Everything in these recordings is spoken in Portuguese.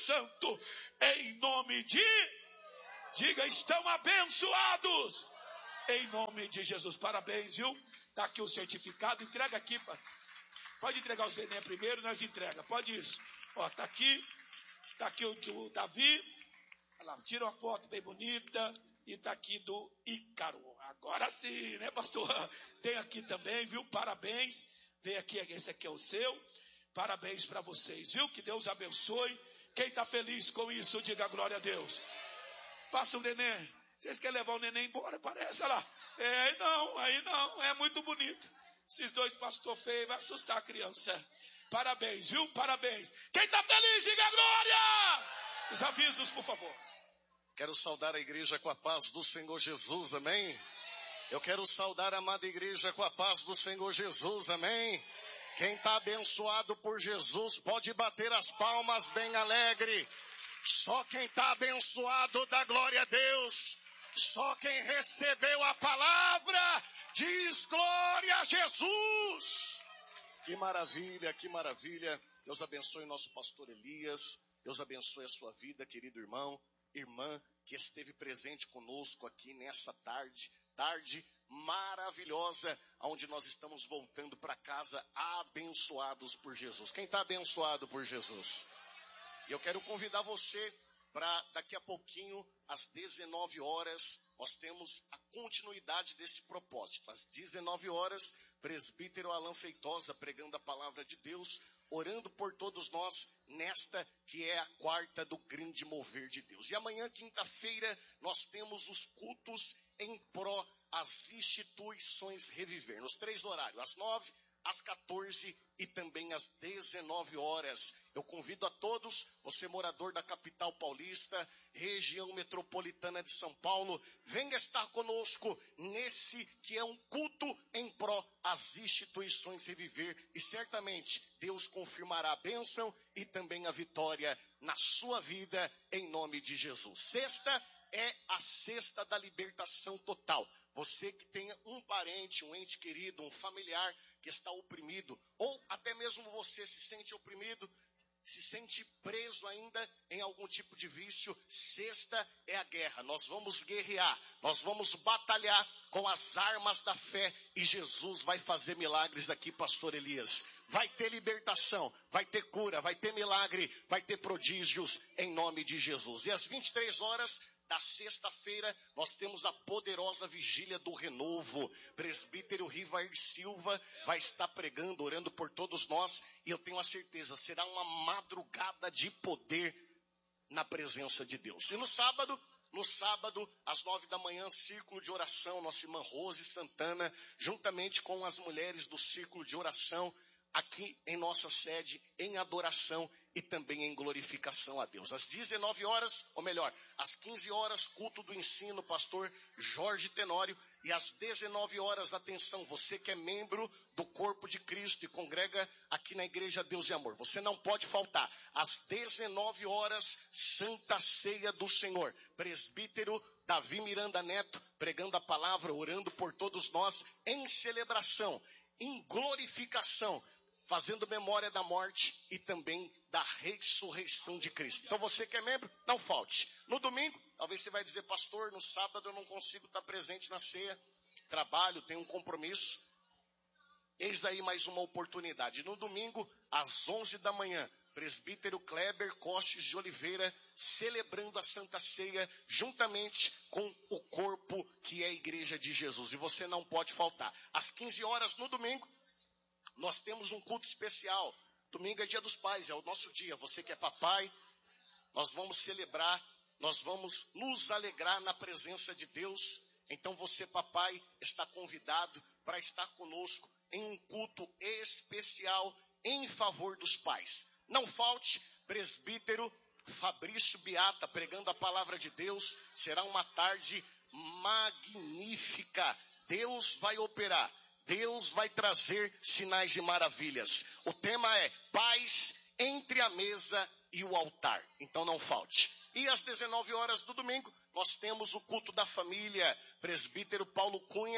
Santo, em nome de... Diga, estão abençoados. Em nome de Jesus. Parabéns, viu? Está aqui o certificado. Entrega aqui. Pode entregar os neném primeiro, nós entrega. Pode isso. Ó, tá aqui. Tá aqui o Davi. Olha lá, tira uma foto bem bonita. E tá aqui do Ícaro. Agora sim, né, pastor? Tem aqui também, viu? Parabéns. Vem aqui, esse aqui é o seu. Parabéns para vocês, viu? Que Deus abençoe. Quem está feliz com isso, diga glória a Deus. Passa o neném. Vocês querem levar o neném embora? Parece, olha lá. Aí não. É muito bonito. Esses dois pastor feios vai assustar a criança. Parabéns, viu? Parabéns. Quem está feliz, diga glória. Os avisos, por favor. Quero saudar a igreja com a paz do Senhor Jesus, amém? Eu quero saudar a amada igreja com a paz do Senhor Jesus, amém? Quem está abençoado por Jesus pode bater as palmas bem alegre. Só quem está abençoado dá glória a Deus. Só quem recebeu a palavra diz glória a Jesus. Que maravilha, que maravilha. Deus abençoe nosso pastor Elias. Deus abençoe a sua vida, querido irmão, irmã, que esteve presente conosco aqui nessa tarde maravilhosa, onde nós estamos voltando para casa abençoados por Jesus. Quem está abençoado por Jesus? E eu quero convidar você para daqui a pouquinho, às 19 horas, nós temos a continuidade desse propósito. Às 19 horas, presbítero Alan Feitosa pregando a palavra de Deus, orando por todos nós nesta que é a quarta do grande mover de Deus. E amanhã, quinta-feira, nós temos os cultos em pró às instituições Reviver, nos 3 horários, às 9, às 14 e também às 19 horas. Eu convido a todos, você morador da capital paulista, região metropolitana de São Paulo, venha estar conosco nesse que é um culto em pró às instituições Reviver. E certamente Deus confirmará a bênção e também a vitória na sua vida, em nome de Jesus. Sexta é a sexta da libertação total. Você que tenha um parente, um ente querido, um familiar que está oprimido, ou até mesmo você se sente oprimido, se sente preso ainda em algum tipo de vício, sexta é a guerra. Nós vamos guerrear, nós vamos batalhar com as armas da fé e Jesus vai fazer milagres aqui, pastor Elias. Vai ter libertação, vai ter cura, vai ter milagre, vai ter prodígios em nome de Jesus. E às 23 horas da sexta-feira, nós temos a poderosa vigília do renovo. Presbítero Rivair Silva vai estar pregando, orando por todos nós. E eu tenho a certeza, será uma madrugada de poder na presença de Deus. E no sábado, às 9 da manhã, círculo de oração. Nossa irmã Rose Santana, juntamente com as mulheres do círculo de oração, aqui em nossa sede, em adoração e também em glorificação a Deus. Às 19 horas, ou melhor, às 15 horas, culto do ensino, pastor Jorge Tenório. E às 19 horas, atenção, você que é membro do corpo de Cristo e congrega aqui na Igreja Deus e Amor, você não pode faltar. Às 19 horas, Santa Ceia do Senhor. Presbítero Davi Miranda Neto, pregando a palavra, orando por todos nós, em celebração, em glorificação, fazendo memória da morte e também da ressurreição de Cristo. Então você que é membro, não falte. No domingo, talvez você vai dizer, pastor, no sábado eu não consigo estar presente na ceia, trabalho, tenho um compromisso. Eis aí mais uma oportunidade. No domingo, às 11 da manhã, presbítero Kleber Costes de Oliveira, celebrando a Santa Ceia, juntamente com o corpo que é a Igreja de Jesus. E você não pode faltar. Às 15 horas no domingo, nós temos um culto especial. Domingo é dia dos pais, é o nosso dia. Você que é papai, nós vamos celebrar, nós vamos nos alegrar na presença de Deus. Então você, papai, está convidado para estar conosco em um culto especial em favor dos pais. Não falte, presbítero Fabrício Beata pregando a palavra de Deus. Será uma tarde magnífica. Deus vai operar. Deus vai trazer sinais e maravilhas. O tema é paz entre a mesa e o altar. Então não falte. E às 19 horas do domingo, nós temos o culto da família. Presbítero Paulo Cunha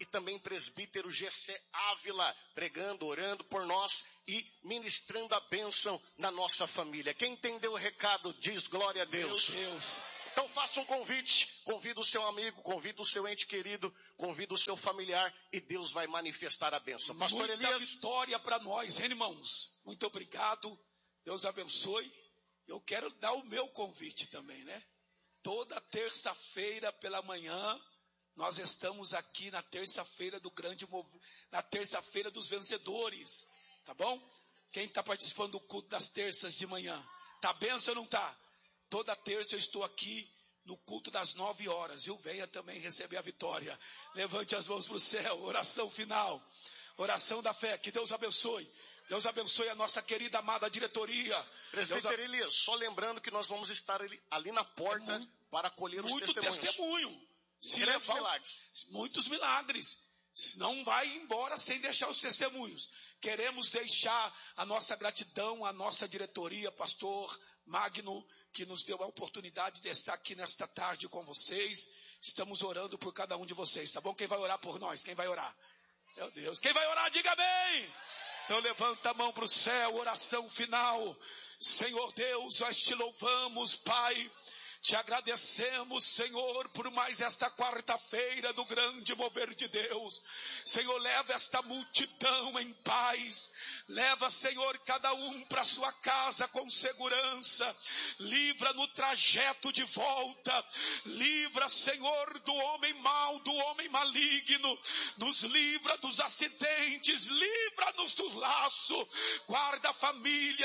e também presbítero Gessé Ávila, pregando, orando por nós e ministrando a bênção na nossa família. Quem entendeu o recado diz glória a Deus. Meu Deus. Então faça um convite, convida o seu amigo, convida o seu ente querido, convida o seu familiar e Deus vai manifestar a bênção. Pastor Muita Elias. vitória para nós, hein, irmãos? Muito obrigado, Deus abençoe. Eu quero dar o meu convite também, né? Toda terça-feira pela manhã, nós estamos aqui na terça-feira na terça-feira dos vencedores, tá bom? Quem está participando do culto das terças de manhã? Tá benção ou não tá? Toda terça eu estou aqui no culto das 9 horas, viu? Venha também receber a vitória. Levante as mãos para o céu, oração final, oração da fé, que Deus abençoe. Deus abençoe a nossa querida, amada diretoria. Presbítero Elias, só lembrando que nós vamos estar ali na porta para acolher os testemunhos. Muito testemunho. Grandes milagres. Muitos milagres. Não vai embora sem deixar os testemunhos. Queremos deixar a nossa gratidão à nossa diretoria, pastor Magno, que nos deu a oportunidade de estar aqui nesta tarde com vocês. Estamos orando por cada um de vocês, tá bom? Quem vai orar por nós? Quem vai orar? Meu Deus. Quem vai orar, diga bem. Então levanta a mão para o céu, oração final. Senhor Deus, nós te louvamos, Pai. Te agradecemos, Senhor, por mais esta quarta-feira do grande mover de Deus. Senhor, leva esta multidão em paz. Leva, Senhor, cada um para sua casa com segurança. Livra no trajeto de volta. Livra, Senhor, do homem mau, do homem maligno. Nos livra dos acidentes. Livra-nos do laço. Guarda a família.